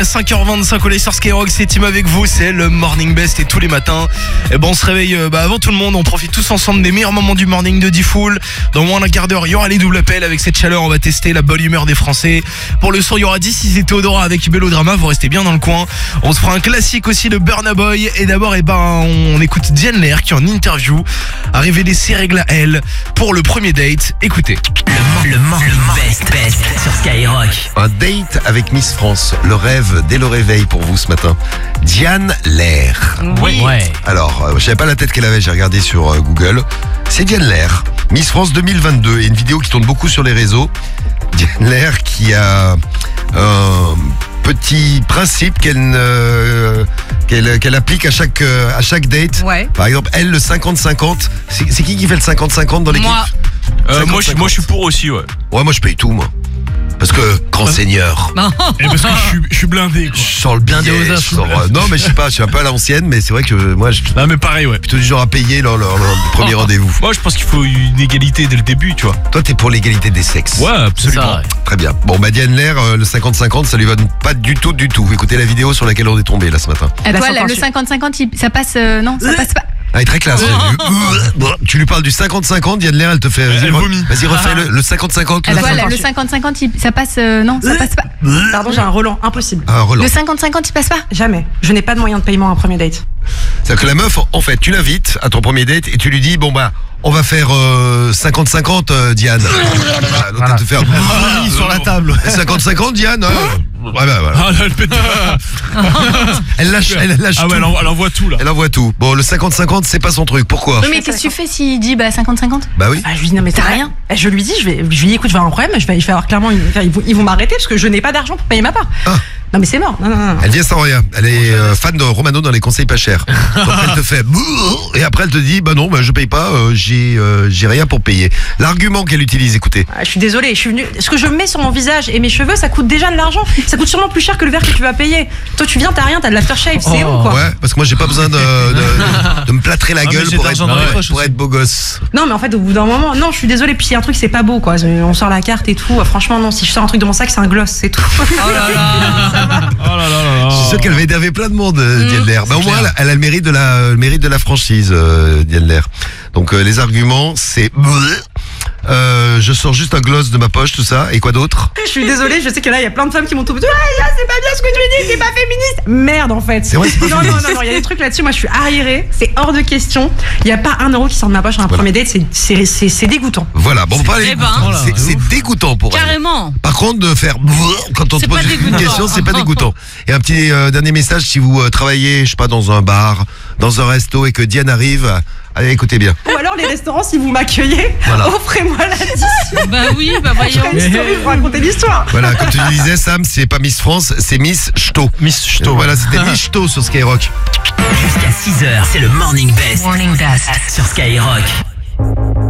5h25, on est sur Skyrock, c'est Tim avec vous, c'est le Morning Best et tous les matins, on se réveille avant tout le monde, on profite tous ensemble des meilleurs moments du morning de D-Fool. Dans moins d'un quart d'heure, il y aura les doubles appels avec cette chaleur, on va tester la bonne humeur des Français. Pour le son, il y aura 10 et Théodora avec Bellodrama, vous restez bien dans le coin. On se fera un classique aussi de Burna Boy et d'abord on écoute Diane Lair qui en interview a révélé ses règles à elle pour le premier date. Écoutez. Le Morning Best sur Skyrock. Un date avec Miss France, le rêve dès le réveil pour vous ce matin. Diane Lair. Oui. Ouais. Alors, je savais pas la tête qu'elle avait, j'ai regardé sur Google. C'est Diane Lair, Miss France 2022, et une vidéo qui tourne beaucoup sur les réseaux. Diane Lair qui a un petit principe qu'elle applique à chaque date. Ouais. Par exemple, elle, le 50-50. C'est qui fait le 50-50 dans l'équipe? Moi je suis pour aussi, ouais. Ouais, moi je paye tout, moi. Parce que, grand seigneur. Et parce que je suis blindé, quoi. Je sens le billet, Blindé aux as, non, mais je sais pas, je suis un peu à l'ancienne, mais c'est vrai que moi, je suis Non mais pareil, ouais. plutôt du genre à payer leur premier rendez-vous. Moi je pense qu'il faut une égalité dès le début, tu vois. Toi, t'es pour l'égalité des sexes. Ouais, absolument. Ça, ouais. Très bien. Bon, Diane Lair, le 50-50, ça lui va pas du tout. Écoutez la vidéo sur laquelle on est tombé là ce matin. Toi, Bah, le 50-50, ça passe. Non, ça passe pas. Ah, elle est très classe. Tu lui parles du 50-50, Diane Lair, elle te fait. Elle vomit. Vas-y, refais le 50-50. Toi, le 50-50, ça passe. Non, ça passe pas. Pardon, j'ai un Roland, impossible. Ah, Roland. Le 50-50, il passe pas. Jamais. Je n'ai pas de moyen de paiement à un premier date. C'est-à-dire que la meuf, en fait, tu l'invites à ton premier date et tu lui dis, on va faire 50-50, Diane. L'autre, elle te fait sur la table. 50-50, Diane. Voilà. Ah là, elle pète. Elle lâche Ah ouais, tout. elle envoie tout là. Elle envoie tout. Bon, le 50-50, c'est pas son truc. Pourquoi? Oui, mais qu'est-ce que tu fais s'il dit 50-50? Bah oui. Je lui dis non mais T'as t'as rien. rien. Je lui dis je lui dis écoute je vais avoir un problème, je vais avoir clairement ils vont m'arrêter parce que je n'ai pas d'argent pour payer ma part. Ah. Non mais c'est mort. Non. Elle vient sans rien. Elle est fan de Romano dans les conseils pas chers. Donc elle te fait et après elle te dit non, je paye pas, j'ai rien pour payer. L'argument qu'elle utilise, écoutez. Je suis désolée, je suis venue. Ce que je mets sur mon visage et mes cheveux, ça coûte déjà de l'argent. Ça coûte sûrement plus cher que le verre que tu vas payer. Toi tu viens, t'as rien, t'as de l'aftershave, c'est bon quoi. Ouais, parce que moi j'ai pas besoin de me plâtrer la gueule j'ai pour de l'argent dans les poches être beau gosse. Non mais en fait au bout d'un moment, non je suis désolée, puis il y a un truc c'est pas beau quoi. On sort la carte et tout. Franchement non, si je sors un truc de mon sac c'est un gloss, c'est tout. Oh là là. Je suis sûr qu'elle va énerver plein de monde, Diane Lair. Au moins, elle a le mérite de la franchise, Diane Lair. Donc, les arguments, c'est... je sors juste un gloss de ma poche, tout ça. Et quoi d'autre? Je suis désolée, je sais que là il y a plein de femmes qui m'ont tout dit c'est pas bien ce que tu dis, c'est pas féministe. Merde en fait. C'est vrai, c'est pas féministe. Non, il y a des trucs là-dessus, moi je suis arriérée, c'est hors de question. Il y a pas un euro qui sort de ma poche à un premier date, c'est dégoûtant. Voilà, bon, pas c'est dégoûtant pour elle. Carrément. Par contre, de faire quand on te C'est pose pas une dégoûtant. question, c'est pas dégoûtant. Et un petit dernier message, si vous travaillez, je sais pas, dans un bar, dans un resto et que Diane arrive, allez, écoutez bien. Ou alors les restaurants, si vous m'accueillez, Voilà. offrez-moi l'addition. Bah oui, bah Je voyons. ferai une story pour raconter l'histoire. Voilà, comme tu disais, Sam, c'est pas Miss France, c'est Miss Ch'to. Miss Ch'to. Voilà, c'était Miss Ch'to sur Skyrock. Jusqu'à 6h, c'est le Morning Best sur Skyrock.